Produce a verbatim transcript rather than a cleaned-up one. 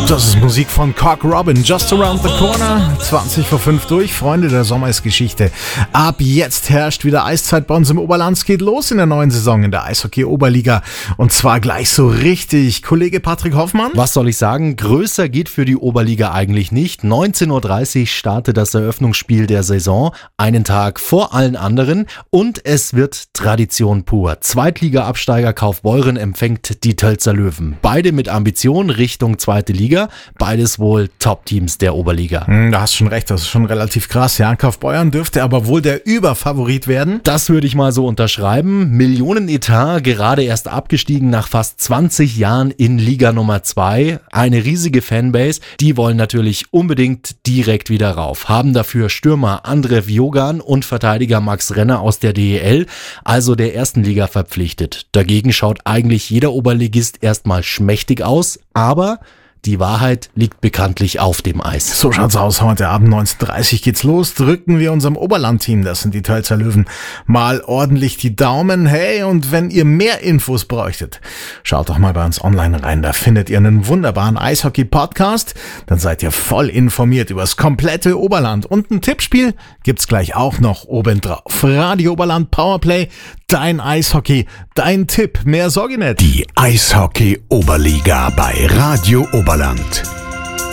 Das ist Musik von Cock Robin, Just Around the Corner, zwanzig vor fünf durch, Freunde, der Sommer ist Geschichte. Ab jetzt herrscht wieder Eiszeit bei uns im Oberland, es geht los in der neuen Saison in der Eishockey-Oberliga und zwar gleich so richtig. Kollege Patrick Hoffmann? Was soll ich sagen, größer geht für die Oberliga eigentlich nicht. neunzehn Uhr dreißig startet das Eröffnungsspiel der Saison, einen Tag vor allen anderen und es wird Tradition pur. Zweitliga-Absteiger Kaufbeuren empfängt die Tölzer Löwen. Beide mit Ambition Richtung zweite Liga. Beides wohl Top-Teams der Oberliga. Hm, da hast schon recht, das ist schon relativ krass. Ja, Kaufbeuren dürfte aber wohl der Überfavorit werden. Das würde ich mal so unterschreiben. Millionenetat, gerade erst abgestiegen nach fast zwanzig Jahren in Liga Nummer zwei. Eine riesige Fanbase. Die wollen natürlich unbedingt direkt wieder rauf. Haben dafür Stürmer Andrew Jogan und Verteidiger Max Renner aus der D E L, also der ersten Liga, verpflichtet. Dagegen schaut eigentlich jeder Oberligist erstmal schmächtig aus, aber die Wahrheit liegt bekanntlich auf dem Eis. So schaut's aus. Heute Abend neunzehn Uhr dreißig geht's los. Drücken wir unserem Oberland-Team, das sind die Tölzer Löwen, mal ordentlich die Daumen. Hey, und wenn ihr mehr Infos bräuchtet, schaut doch mal bei uns online rein. Da findet ihr einen wunderbaren Eishockey-Podcast. Dann seid ihr voll informiert übers komplette Oberland. Und ein Tippspiel gibt's gleich auch noch obendrauf. Radio Oberland Powerplay, dein Eishockey, dein Tipp. Mehr Sorge nicht. Die Eishockey-Oberliga bei Radio Oberland.